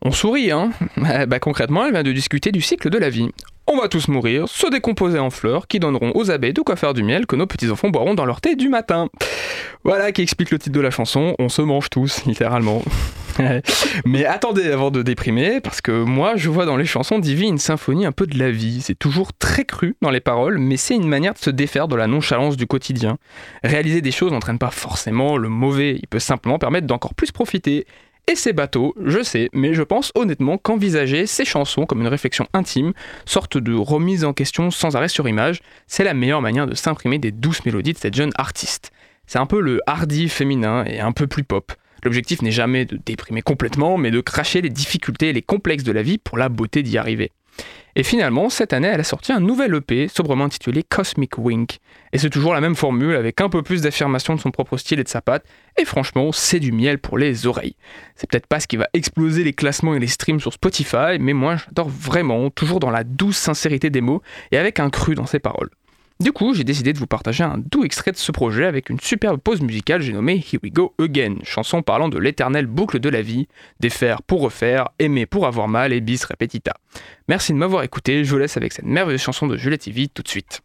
On sourit, hein. Concrètement, elle vient de discuter du cycle de la vie. On va tous mourir, se décomposer en fleurs qui donneront aux abeilles de quoi faire du miel que nos petits-enfants boiront dans leur thé du matin. Voilà qui explique le titre de la chanson, on se mange tous, littéralement. Mais attendez avant de déprimer, parce que moi je vois dans les chansons d'Ivy une symphonie un peu de la vie. C'est toujours très cru dans les paroles, mais c'est une manière de se défaire de la nonchalance du quotidien. Réaliser des choses n'entraîne pas forcément le mauvais, il peut simplement permettre d'encore plus profiter. Et c'est bateau, je sais, mais je pense honnêtement qu'envisager ces chansons comme une réflexion intime, sorte de remise en question sans arrêt sur image, c'est la meilleure manière de s'imprimer des douces mélodies de cette jeune artiste. C'est un peu le hardy féminin et un peu plus pop. L'objectif n'est jamais de déprimer complètement, mais de cracher les difficultés et les complexes de la vie pour la beauté d'y arriver. Et finalement, cette année, elle a sorti un nouvel EP, sobrement intitulé Cosmic Wink. Et c'est toujours la même formule, avec un peu plus d'affirmation de son propre style et de sa patte, et franchement, c'est du miel pour les oreilles. C'est peut-être pas ce qui va exploser les classements et les streams sur Spotify, mais moi j'adore vraiment, toujours dans la douce sincérité des mots, et avec un cru dans ses paroles. Du coup, j'ai décidé de vous partager un doux extrait de ce projet avec une superbe pause musicale, j'ai nommé Here We Go Again, chanson parlant de l'éternelle boucle de la vie, défaire pour refaire, aimer pour avoir mal et bis repetita. Merci de m'avoir écouté, je vous laisse avec cette merveilleuse chanson de Juliette Ivy tout de suite.